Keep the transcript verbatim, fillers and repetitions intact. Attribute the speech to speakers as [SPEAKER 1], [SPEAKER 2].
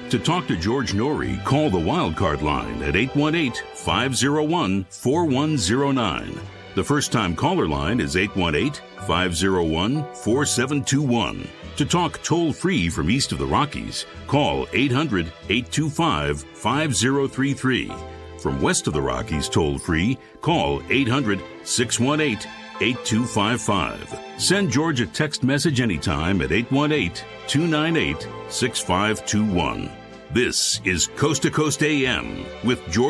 [SPEAKER 1] To talk to George Norrie, call the Wildcard line at eight one eight, five oh one, four one oh nine. The first-time caller line is eight one eight, five oh one, four seven two one. To talk toll-free from east of the Rockies, call eight hundred, eight two five, five oh three three. From west of the Rockies toll-free, call eight hundred, six one eight, eight two five five. Send George a text message anytime at eight one eight, two nine eight, six five two one. This is Coast to Coast A M with George